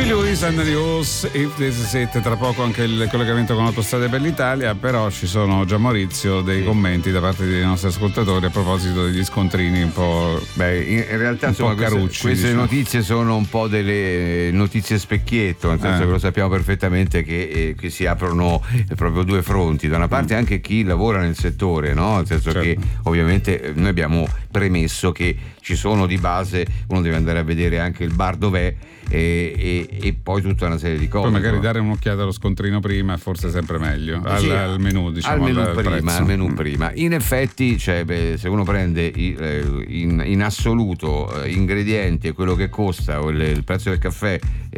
Huey Lewis and the News, If This Is It. Tra poco anche il collegamento con Autostrade per l'Italia, però ci sono già, Maurizio, dei commenti da parte dei nostri ascoltatori a proposito degli scontrini un po'. In realtà insomma, carucci, queste diciamo. notizie sono un po' delle notizie specchietto, nel senso che lo sappiamo perfettamente che si aprono proprio due fronti. Da una parte anche chi lavora nel settore, no? Nel senso che ovviamente noi abbiamo premesso che ci sono di base, uno deve andare a vedere anche il bar dov'è e poi tutta una serie di cose. Poi magari dare un'occhiata allo scontrino prima è forse sempre meglio, al menù, diciamo, al menù prima. In effetti, se uno prende in assoluto ingredienti e quello che costa o il prezzo del caffè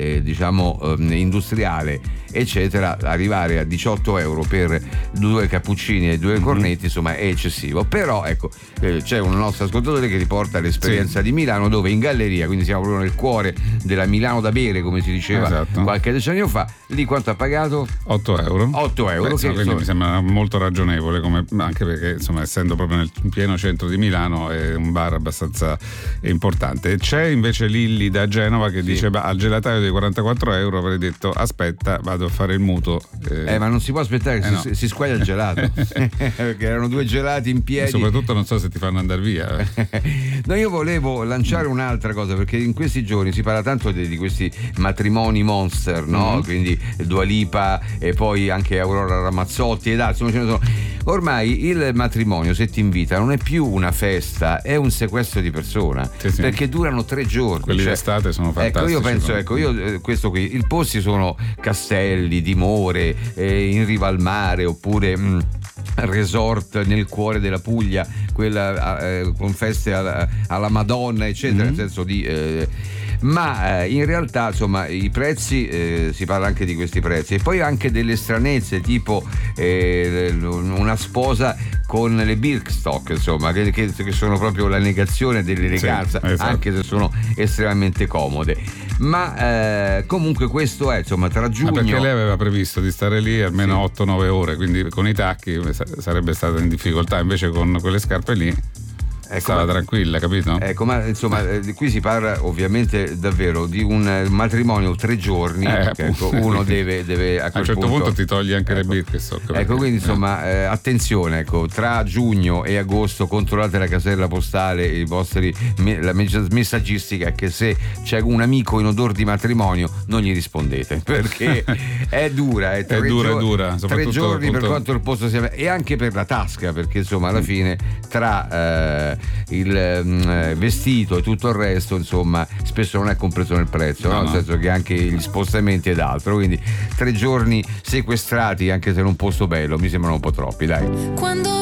industriale eccetera, arrivare a 18 euro per 2 cappuccini e 2 cornetti insomma è eccessivo. Però ecco, c'è un nostro ascoltatore che riporta l'esperienza di Milano, dove in galleria, quindi siamo proprio nel cuore della Milano da bere, come si diceva qualche decennio fa, lì quanto ha pagato? 8 euro. 8 euro, quindi mi sembra molto ragionevole, anche perché insomma, essendo proprio nel pieno centro di Milano, è un bar abbastanza importante. C'è invece Lilli da Genova che dice: al gelataio dei 44 euro avrei detto aspetta, vado a fare il mutuo. Ma non si può aspettare che si squaglia il gelato perché erano 2 gelati in piedi, e soprattutto non so se ti fanno andare via. No, io volevo lanciare un'altra cosa, perché in questi giorni si parla tanto di questi matrimoni monster, no? Quindi Dua Lipa e poi anche Aurora Ramazzotti ed altri, ce ne sono. Ormai il matrimonio, se ti invita, non è più una festa, è un sequestro di persona, perché durano 3 giorni. Quelli d'estate sono fantastici. Io penso, questo qui, i posti sono castelli, dimore, in riva al mare, oppure resort nel cuore della Puglia, quella con feste alla Madonna eccetera, nel senso di ma in realtà insomma i prezzi, si parla anche di questi prezzi, e poi anche delle stranezze, tipo una sposa con le Birkenstock, insomma, che sono proprio la negazione dell'eleganza, anche se sono estremamente comode. Ma comunque questo è, insomma, tra giugno. Perché lei aveva previsto di stare lì almeno 8-9 ore, quindi con i tacchi sarebbe stata in difficoltà, invece con quelle scarpe lì stava tranquilla, capito? Ecco, ma insomma, qui si parla ovviamente davvero di un matrimonio 3 giorni. Ecco, uno deve a un certo punto ti togli anche le Birkenstock. Ecco, quindi insomma, attenzione, ecco, tra giugno e agosto controllate la casella postale, la messaggistica, che se c'è un amico in odor di matrimonio non gli rispondete, perché è dura, è dura. 3 giorni per quanto il posto sia, e anche per la tasca, perché insomma alla fine tra il vestito e tutto il resto insomma spesso non è compreso nel prezzo, nel senso che anche gli spostamenti ed altro, quindi 3 giorni sequestrati anche se in un posto bello mi sembrano un po' troppi, dai. Quando